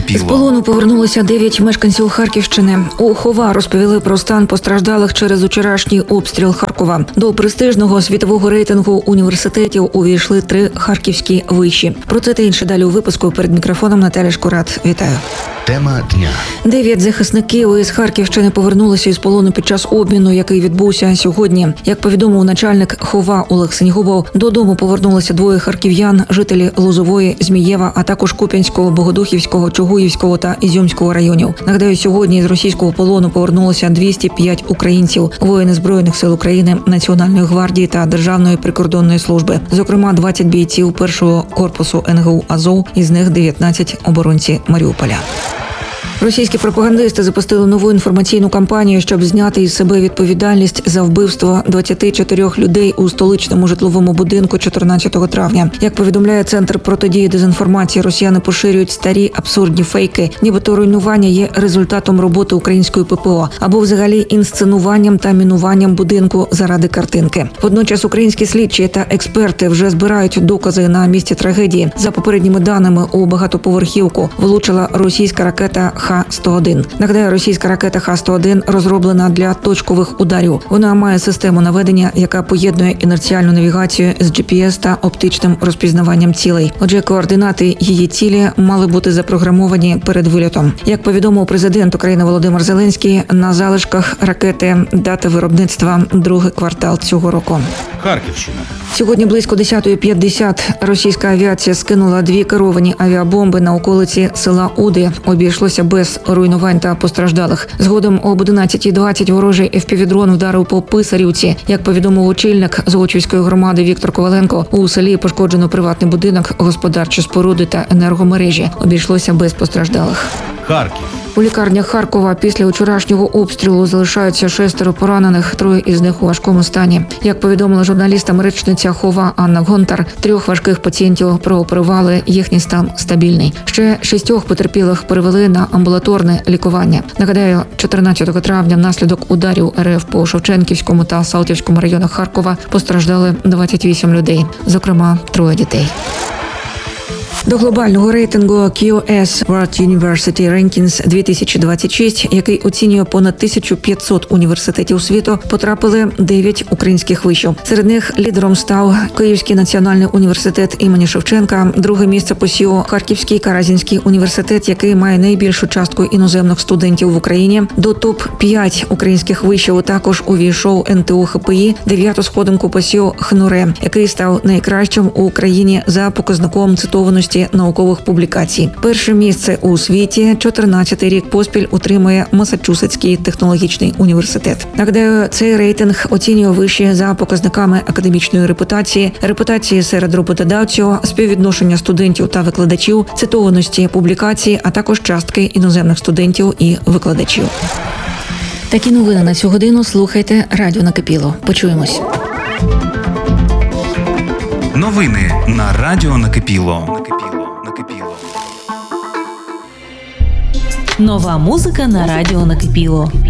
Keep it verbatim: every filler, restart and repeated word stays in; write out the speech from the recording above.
накипіло. З полону повернулося дев'ять мешканців Харківщини. У Хова розповіли про стан постраждалих через учорашній обстріл Харкова. До престижного світового рейтингу університетів увійшли три харківські виші. Про це та інше далі у випуску. Перед мікрофоном Наталя Шкурат. Вітаю. Тема дня. Дев'ять захисників із Харківщини повернулися із полону під час обміну, який відбувся сьогодні. Як повідомив начальник Хова Олег Сеньгубов, додому повернулися двоє харків'ян, жителі Лозової, Змієва, а також Куп'янського, Богодухівського, Чугуївського та Ізюмського районів. Нагадаю, сьогодні з російського полону повернулося двісті п'ять українців, воїни Збройних сил України, Національної гвардії та Державної прикордонної служби. Зокрема, двадцять бійців першого корпусу ен ге у Азов, із них дев'ятнадцять оборонці Маріуполя. Російські пропагандисти запустили нову інформаційну кампанію, щоб зняти із себе відповідальність за вбивство двадцяти чотирьох людей у столичному житловому будинку чотирнадцятого травня. Як повідомляє Центр протидії дезінформації, росіяни поширюють старі абсурдні фейки, нібито руйнування є результатом роботи української пе пе о або взагалі інсценуванням та мінуванням будинку заради картинки. Водночас українські слідчі та експерти вже збирають докази на місці трагедії. За попередніми даними, у багатоповерхівку влучила російська ракета Х сто один. Нагадаю, російська ракета Х сто один розроблена для точкових ударів. Вона має систему наведення, яка поєднує інерціальну навігацію з джі пі ес та оптичним розпізнаванням цілей. Отже, координати її цілі мали бути запрограмовані перед вильотом. Як повідомив президент України Володимир Зеленський, на залишках ракети дата виробництва другий квартал цього року. Харківщина. Сьогодні близько десята п'ятдесят російська авіація скинула дві керовані авіабомби на околиці села Уди. Обійшлося без руйнувань та постраждалих. Згодом об одинадцята двадцять ворожий еф пі ві-дрон вдарив по Писарівці. Як повідомив очільник Золочівської громади Віктор Коваленко, у селі пошкоджено приватний будинок, господарчі споруди та енергомережі. Обійшлося без постраждалих. Харків. У лікарнях Харкова після вчорашнього обстрілу залишаються шестеро поранених, троє із них у важкому стані. Як повідомила журналістам-речниця Хова Анна Гонтар, трьох важких пацієнтів прооперували, їхній стан стабільний. Ще шістьох потерпілих перевели на амбулаторне лікування. Нагадаю, чотирнадцятого травня внаслідок ударів ер еф по Шевченківському та Салтівському районах Харкова постраждали двадцять вісім людей, зокрема троє дітей. До глобального рейтингу кью ес World University Rankings дві тисячі двадцять шість, який оцінює понад тисячу п'ятсот університетів світу, потрапили дев'ять українських вишів. Серед них лідером став Київський національний університет імені Шевченка, друге місце посів Харківський Каразінський університет, який має найбільшу частку іноземних студентів в Україні. До топ п'ять українських вишів також увійшов ен те у ха пе і, дев'яту сходинку посів ХНУРЕ, який став найкращим у Україні за показником цитованості наукових публікацій. Перше місце у світі чотирнадцятий рік поспіль утримує Масачусетський технологічний університет. Нагадаю, цей рейтинг оцінює виші за показниками академічної репутації, репутації серед роботодавців, співвідношення студентів та викладачів, цитованості публікацій, а також частки іноземних студентів і викладачів. Такі новини на цю годину слухайте Радіо Накипіло. Почуємось. Новини на Радіо Накипіло. Нова музика на Радіо Накипіло.